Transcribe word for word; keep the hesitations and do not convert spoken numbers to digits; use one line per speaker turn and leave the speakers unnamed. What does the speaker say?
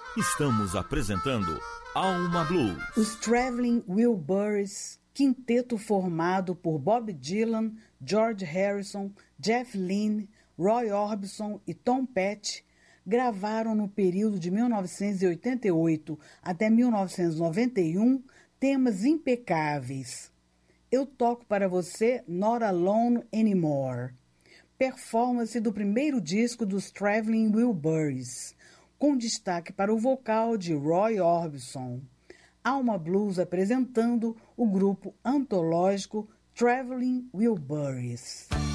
Estamos apresentando Alma Blues.
Os Traveling Wilburys, quinteto formado por Bob Dylan, George Harrison, Jeff Lynne, Roy Orbison e Tom Petty, gravaram no período de mil novecentos e oitenta e oito até mil novecentos e noventa e um temas impecáveis. Eu toco para você Not Alone Anymore, performance do primeiro disco dos Traveling Wilburys, com destaque para o vocal de Roy Orbison. Alma Blues apresentando o grupo antológico Traveling Wilburys.